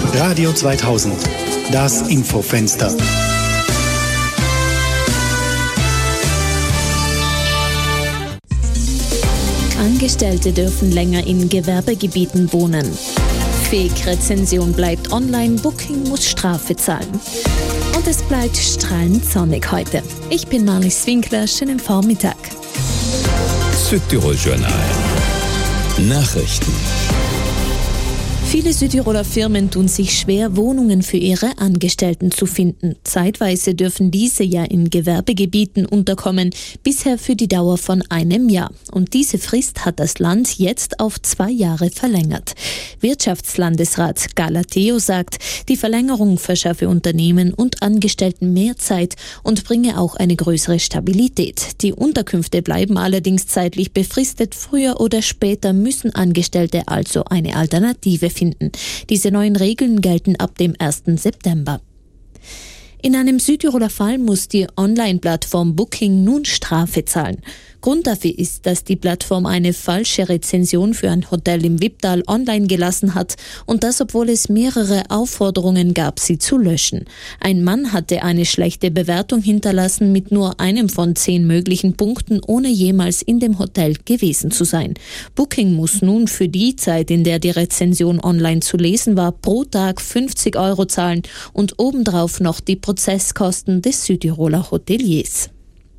Radio 2000, das Infofenster. Angestellte dürfen länger in Gewerbegebieten wohnen. Fake-Rezension bleibt online, Booking muss Strafe zahlen. Und es bleibt strahlend sonnig heute. Ich bin Marlies Winkler, schönen Vormittag. Südtirol-Journal. Nachrichten. Viele Südtiroler Firmen tun sich schwer, Wohnungen für ihre Angestellten zu finden. Zeitweise dürfen diese ja in Gewerbegebieten unterkommen, bisher für die Dauer von einem Jahr. Und diese Frist hat das Land jetzt auf 2 Jahre verlängert. Wirtschaftslandesrat Galateo sagt, die Verlängerung verschaffe Unternehmen und Angestellten mehr Zeit und bringe auch eine größere Stabilität. Die Unterkünfte bleiben allerdings zeitlich befristet. Früher oder später müssen Angestellte also eine Alternative finden. Diese neuen Regeln gelten ab dem 1. September. In einem Südtiroler Fall muss die Online-Plattform Booking nun Strafe zahlen. Grund dafür ist, dass die Plattform eine falsche Rezension für ein Hotel im Wipptal online gelassen hat und das, obwohl es mehrere Aufforderungen gab, sie zu löschen. Ein Mann hatte eine schlechte Bewertung hinterlassen mit nur einem von 10 möglichen Punkten, ohne jemals in dem Hotel gewesen zu sein. Booking muss nun für die Zeit, in der die Rezension online zu lesen war, pro Tag 50 € zahlen und obendrauf noch die Prozesskosten des Südtiroler Hoteliers.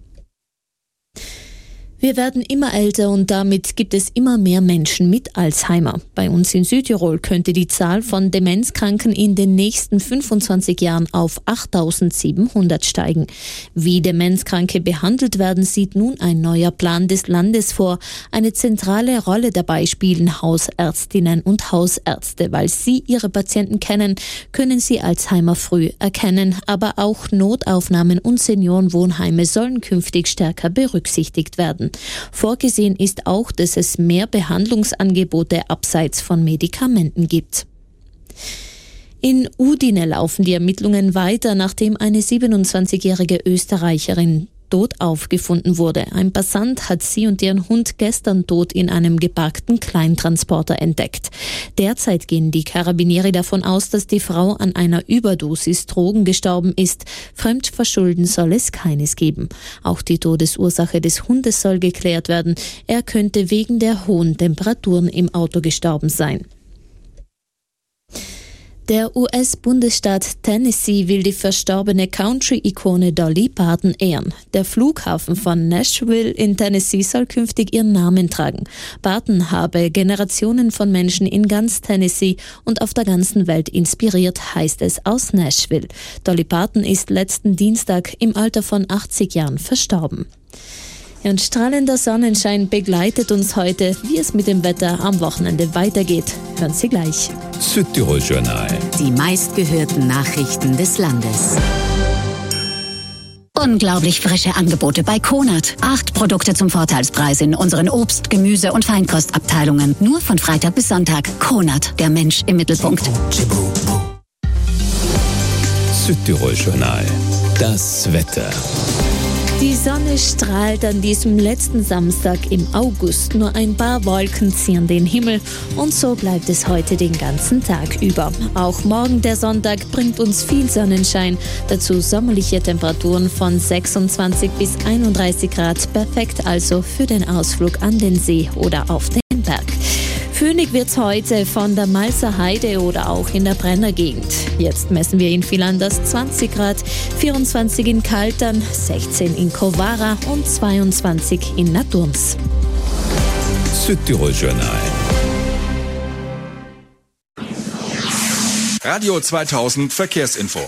Wir werden immer älter und damit gibt es immer mehr Menschen mit Alzheimer. Bei uns in Südtirol könnte die Zahl von Demenzkranken in den nächsten 25 Jahren auf 8.700 steigen. Wie Demenzkranke behandelt werden, sieht nun ein neuer Plan des Landes vor. Eine zentrale Rolle dabei spielen Hausärztinnen und Hausärzte. Weil sie ihre Patienten kennen, können sie Alzheimer früh erkennen. Aber auch Notaufnahmen und Seniorenwohnheime sollen künftig stärker berücksichtigt werden. Vorgesehen ist auch, dass es mehr Behandlungsangebote abseits von Medikamenten gibt. In Udine laufen die Ermittlungen weiter, nachdem eine 27-jährige Österreicherin tot aufgefunden wurde. Ein Passant hat sie und ihren Hund gestern tot in einem geparkten Kleintransporter entdeckt. Derzeit gehen die Karabinieri davon aus, dass die Frau an einer Überdosis Drogen gestorben ist. Fremdverschulden soll es keines geben. Auch die Todesursache des Hundes soll geklärt werden. Er könnte wegen der hohen Temperaturen im Auto gestorben sein. Der US-Bundesstaat Tennessee will die verstorbene Country-Ikone Dolly Parton ehren. Der Flughafen von Nashville in Tennessee soll künftig ihren Namen tragen. Parton habe Generationen von Menschen in ganz Tennessee und auf der ganzen Welt inspiriert, heißt es aus Nashville. Dolly Parton ist letzten Dienstag im Alter von 80 Jahren verstorben. Ja, und strahlender Sonnenschein begleitet uns heute. Wie es mit dem Wetter am Wochenende weitergeht, hören Sie gleich. Südtirol-Journal. Die meistgehörten Nachrichten des Landes. Unglaublich frische Angebote bei Konert. 8 Produkte zum Vorteilspreis in unseren Obst-, Gemüse- und Feinkostabteilungen. Nur von Freitag bis Sonntag. Konert, der Mensch im Mittelpunkt. Südtirol-Journal. Das Wetter. Die Sonne strahlt an diesem letzten Samstag im August. Nur ein paar Wolken zieren den Himmel und so bleibt es heute den ganzen Tag über. Auch morgen, der Sonntag, bringt uns viel Sonnenschein. Dazu sommerliche Temperaturen von 26 bis 31 Grad. Perfekt also für den Ausflug an den See oder auf den Berg. Föhnig wird's heute von der Malzer Heide oder auch in der Brennergegend. Jetzt messen wir in Vilanders 20 Grad, 24 in Kaltern, 16 in Kovara und 22 in Naturns. Südtirol-Journal. Radio 2000 Verkehrsinfo.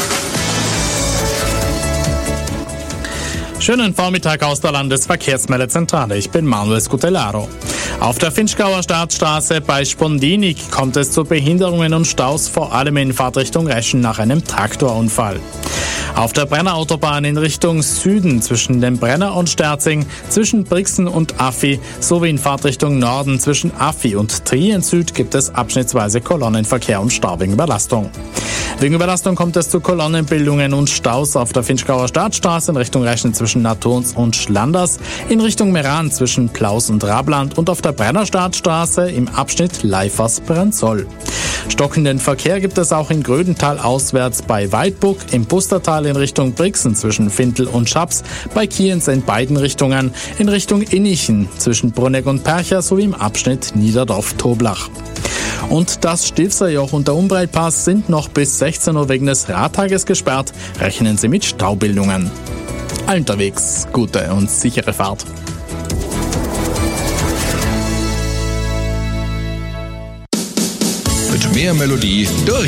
Schönen Vormittag aus der Landesverkehrsmeldezentrale. Ich bin Manuel Scutellaro. Auf der Finchgauer Staatsstraße bei Spondinik kommt es zu Behinderungen und Staus, vor allem in Fahrtrichtung Reschen nach einem Traktorunfall. Auf der Brennerautobahn in Richtung Süden zwischen dem Brenner und Sterzing, zwischen Brixen und Affi sowie in Fahrtrichtung Norden zwischen Affi und Trien Süd gibt es abschnittsweise Kolonnenverkehr und Stau wegen Überlastung. Wegen Überlastung kommt es zu Kolonnenbildungen und Staus auf der Finchgauer Staatsstraße in Richtung Reschen zwischen Naturns und Schlanders, in Richtung Meran zwischen Plaus und Rabland und auf der Brenner Staatsstraße im Abschnitt Leifers-Brenzol. Stockenden Verkehr gibt es auch in Grödental auswärts bei Weidburg, im Pustertal in Richtung Brixen zwischen Fintel und Schaps, bei Kienz in beiden Richtungen, in Richtung Innichen zwischen Brunegg und Percha sowie im Abschnitt Niederdorf-Toblach. Und das Stilfserjoch und der Umbreitpass sind noch bis 16 Uhr wegen des Radtages gesperrt. Rechnen Sie mit Staubildungen. Allen unterwegs gute und sichere Fahrt. Mit mehr Melodie durch